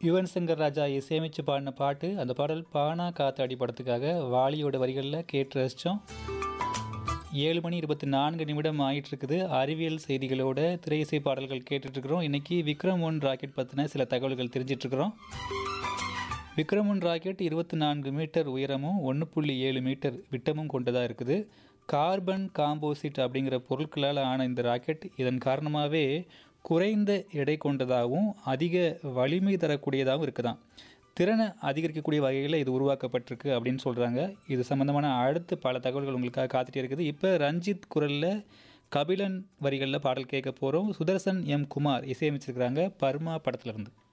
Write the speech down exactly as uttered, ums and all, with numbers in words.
யுவன் சங்கர் ராஜா இசையமைச்சு பாடின பாட்டு. அந்த பாடல் பானா காத்தாடி படத்துக்காக வாலியோட வரிகளில் கேட்டு ரசித்தோம். ஏழு மணி இருபத்தி நான்கு நிமிடம் ஆயிட்டு இருக்குது. அறிவியல் செய்திகளோட திரை இசை பாடல்கள் கேட்டுட்ருக்குறோம். இன்றைக்கி விக்ரம் ஒன் ராக்கெட் பற்றின சில தகவல்கள் தெரிஞ்சிட்ருக்குறோம். விக்ரம் ஒன் ராக்கெட் இருபத்தி நான்கு மீட்டர் உயரமும் ஒன்று புள்ளி ஏழு மீட்டர் விட்டமும் கொண்டதாக இருக்குது. கார்பன் காம்போசிட் அப்படிங்கிற பொருட்களால் ஆன இந்த ராக்கெட் இதன் காரணமாகவே குறைந்த எடை கொண்டதாகவும் அதிக வலிமை தரக்கூடியதாகவும் இருக்குதாம். திறனை அதிகரிக்கக்கூடிய வகையில் இது உருவாக்கப்பட்டிருக்கு அப்படின்னு சொல்கிறாங்க. இது சம்மந்தமான அடுத்து பல தகவல்கள் உங்களுக்காக காத்துட்டே இருக்குது. இப்போ ரஞ்சித் குரலில் கபிலன் வரிகளில் பாடல் கேட்க போகிறோம். சுதர்சன் எம் குமார் இசையமைச்சிருக்கிறாங்க பர்மா படத்துலேருந்து.